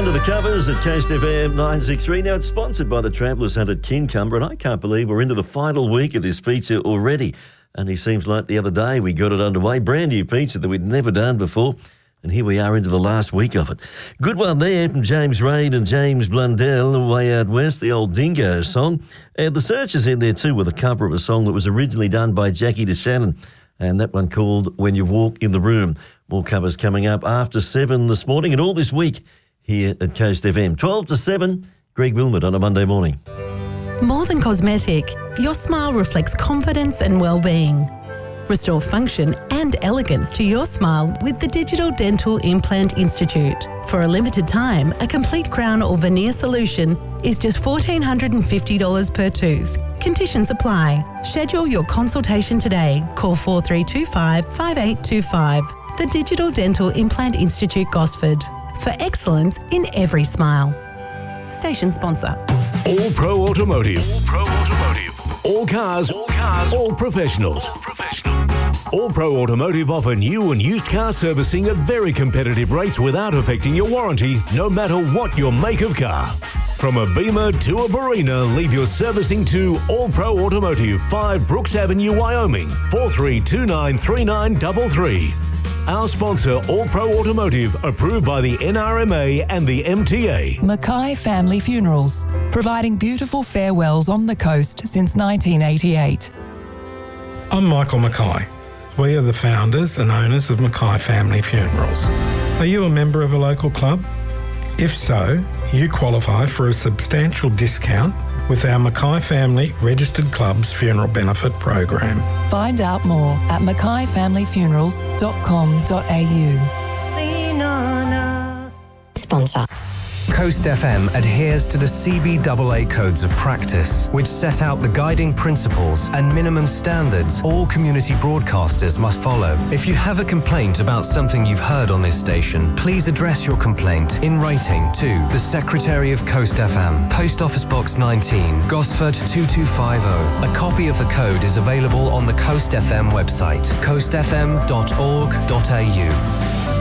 Under the Covers at Coast FM 963. Now, it's sponsored by the Travellers Hunt at Kincumber, and I can't believe we're into the final week of this pizza already. And it seems like the other day we got it underway. Brand new pizza that we'd never done before. And here we are into the last week of it. Good one there from James Reid and James Blundell, Way Out West, the old Dingo song. The Search is in there too with a cover of a song that was originally done by Jackie DeShannon. And that one called When You Walk in the Room. More covers coming up after 7 this morning and all this week here at Coast FM. 12 to 7, Greg Wilmot on a Monday morning. More than cosmetic, your smile reflects confidence and well-being. Restore function and elegance to your smile with the Digital Dental Implant Institute. For a limited time, a complete crown or veneer solution is just $1,450 per tooth. Conditions apply. Schedule your consultation today. Call 4325 5825. The Digital Dental Implant Institute, Gosford. For excellence in every smile. Station sponsor. All Pro Automotive. All Pro Automotive. All cars. All cars. All professionals. All professional. All Pro Automotive offer new and used car servicing at very competitive rates without affecting your warranty, no matter what your make of car. From a Beamer to a Barina, leave your servicing to All Pro Automotive, 5 Brooks Avenue, Wyoming, 43293933. Our sponsor, All Pro Automotive, approved by the NRMA and the MTA. Mackay Family Funerals, providing beautiful farewells on the coast since 1988. I'm Michael Mackay. We are the founders and owners of Mackay Family Funerals. Are you a member of a local club? If so, you qualify for a substantial discount with our Mackay Family Registered Clubs Funeral Benefit Program. Find out more at mackayfamilyfunerals.com.au. Lean on us. Sponsor. Coast FM adheres to the CBAA codes of practice, which set out the guiding principles and minimum standards all community broadcasters must follow. If you have a complaint about something you've heard on this station, please address your complaint in writing to the Secretary of Coast FM, Post Office Box 19, Gosford 2250. A copy of the code is available on the Coast FM website, coastfm.org.au.